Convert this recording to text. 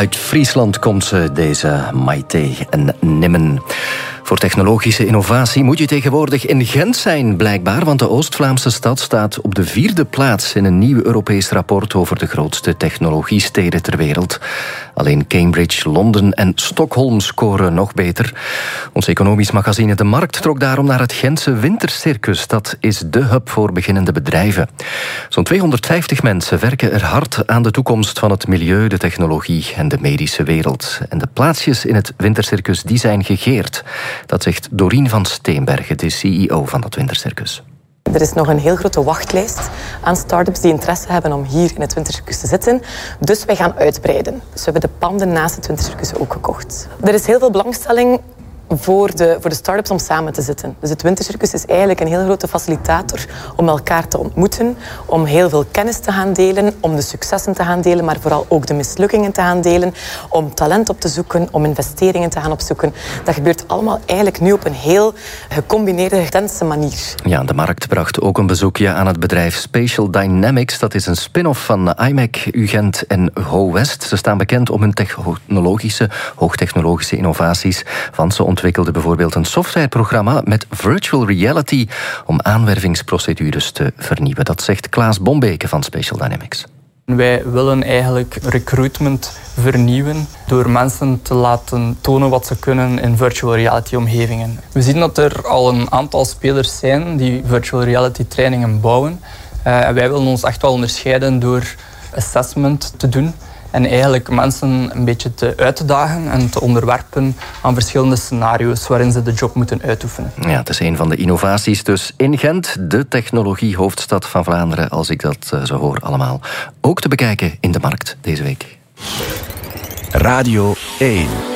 Uit Friesland komt ze, deze Maite en Nimmen. Voor technologische innovatie moet je tegenwoordig in Gent zijn, blijkbaar, want de Oost-Vlaamse stad staat op de 4e plaats in een nieuw Europees rapport over de grootste technologiesteden ter wereld. Alleen Cambridge, Londen en Stockholm scoren nog beter. Ons economisch magazine De Markt trok daarom naar het Gentse Wintercircus. Dat is de hub voor beginnende bedrijven. Zo'n 250 mensen werken er hard aan de toekomst van het milieu, de technologie en de medische wereld. En de plaatsjes in het Wintercircus die zijn gegeerd. Dat zegt Dorien van Steenbergen, de CEO van dat Wintercircus. Er is nog een heel grote wachtlijst aan start-ups die interesse hebben om hier in het Wintercircus te zitten. Dus wij gaan uitbreiden. Dus we hebben de panden naast het Wintercircus ook gekocht. Er is heel veel belangstelling voor de start-ups om samen te zitten. Dus het Wintercircus is eigenlijk een heel grote facilitator om elkaar te ontmoeten, om heel veel kennis te gaan delen, om de successen te gaan delen, maar vooral ook de mislukkingen te gaan delen, om talent op te zoeken, om investeringen te gaan opzoeken. Dat gebeurt allemaal eigenlijk nu op een heel gecombineerde, intense manier. Ja, De Markt bracht ook een bezoekje aan het bedrijf Spatial Dynamics. Dat is een spin-off van IMEC, UGent en GoWest. Ze staan bekend om hun hoogtechnologische innovaties. Van ze ontwikkelde bijvoorbeeld een softwareprogramma met virtual reality om aanwervingsprocedures te vernieuwen. Dat zegt Klaas Bombeke van Spatial Dynamics. Wij willen eigenlijk recruitment vernieuwen door mensen te laten tonen wat ze kunnen in virtual reality omgevingen. We zien dat er al een aantal spelers zijn die virtual reality trainingen bouwen. En wij willen ons echt wel onderscheiden door assessment te doen. En eigenlijk mensen een beetje uit te dagen en te onderwerpen aan verschillende scenario's waarin ze de job moeten uitoefenen. Ja, het is een van de innovaties dus in Gent, de technologiehoofdstad van Vlaanderen, als ik dat zo hoor allemaal. Ook te bekijken in De Markt deze week. Radio 1.